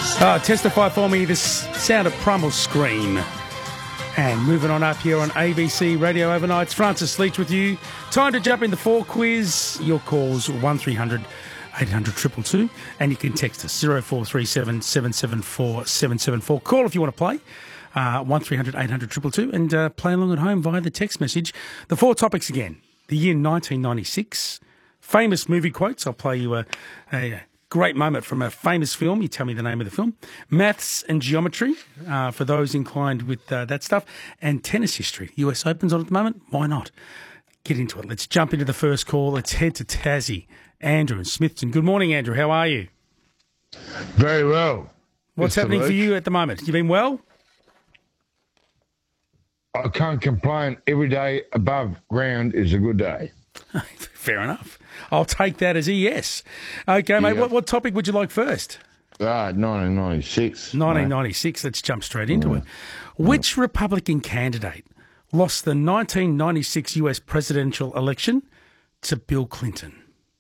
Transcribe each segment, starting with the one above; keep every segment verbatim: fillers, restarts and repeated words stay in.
Uh, testify for me the sound of Primal Scream. And moving on up here on A B C Radio Overnights, Francis Leach with you. Time to jump in the four quiz. Your calls one three hundred eight hundred two two two, and you can text us zero four three seven seven seven four seven seven four. Call if you want to play. Uh, one three hundred eight hundred two two two, and uh, play along at home via the text message. The four topics again. The year nineteen ninety-six. Famous movie quotes. I'll play you a, a great moment from a famous film. You tell me the name of the film. Maths and geometry, uh, for those inclined with uh, that stuff. And tennis history. U S Open's on at the moment. Why not? Get into it. Let's jump into the first call. Let's head to Tassie. Andrew in Smithton. Good morning, Andrew. How are you? Very well. What's Mister happening Luke. for you at the moment? You been well? I can't complain. Every day above ground is a good day. Fair enough. I'll take that as a yes. Okay, mate, Yeah. what, what topic would you like first? Ah, nineteen ninety-six. nineteen ninety-six. Let's jump straight into it. Which Republican candidate lost the nineteen ninety-six U S presidential election to Bill Clinton?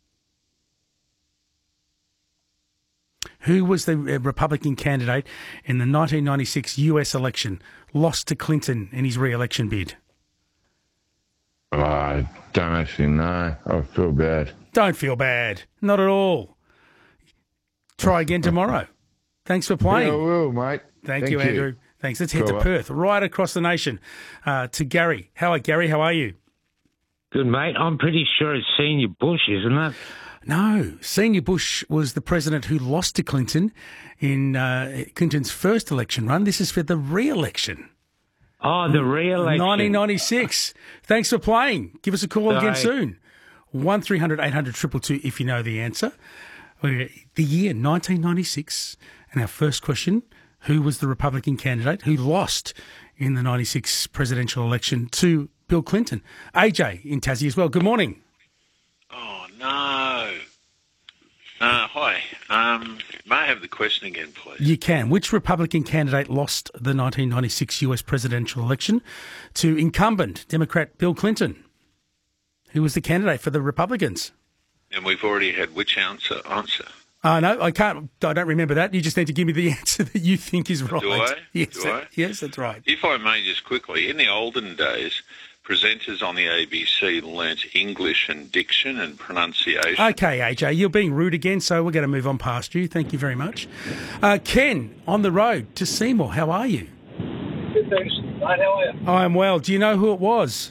Who was the uh, Republican candidate in the nineteen ninety-six U S election, lost to Clinton in his re-election bid? Oh, I don't actually know. I feel bad. Don't feel bad. Not at all. Try again tomorrow. Thanks for playing. Yeah, I will, mate. Thank, you, Andrew. Thanks. Let's head Cool. to Perth, right across the nation, uh, to Gary. How are Gary? How are you? Good, mate. I'm pretty sure it's Senior Bush, isn't it? No. Senior Bush was the president who lost to Clinton in uh, Clinton's first election run. This is for the re-election. Oh, the re-election. nineteen ninety-six. Thanks for playing. Give us a call again Sorry. soon. one three hundred eight hundred two two two if you know the answer. The year nineteen ninety-six. And our first question, who was the Republican candidate who lost in the ninety-six presidential election to Bill Clinton? A J in Tassie as well. Good morning. Oh, no. Uh, hi. Um, may I have the question again, please? You can. Which Republican candidate lost the nineteen ninety-six U S presidential election to incumbent Democrat Bill Clinton, who was the candidate for the Republicans? And we've already had which answer? Answer. Uh, no, I can't. I don't remember that. You just need to give me the answer that you think is right. Do I? Yes, Do that- I? yes, that's right. If I may just quickly, in the olden days, presenters on the A B C learnt English and diction and pronunciation. Okay, A J, you're being rude again, so we're going to move on past you. Thank you very much. Uh, Ken, on the road to Seymour, how are you? Good, thanks. Mate, how are you? I am well. Do you know who it was?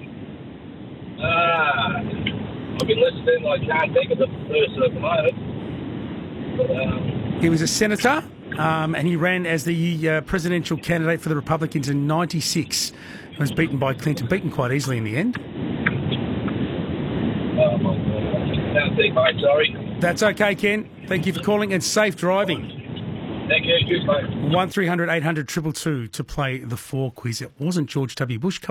Ah, I've been listening. I can't think of the person at the moment. But, um, He was a senator, um, and he ran as the uh, presidential candidate for the Republicans in ninety-six. He was beaten by Clinton, beaten quite easily in the end. oh my God. Can't think, mate. Sorry. That's okay, Ken. Thank you for calling, and safe driving. Thank you. Good, mate. one three hundred eight hundred two two two to play the four quiz. It wasn't George W. Bush.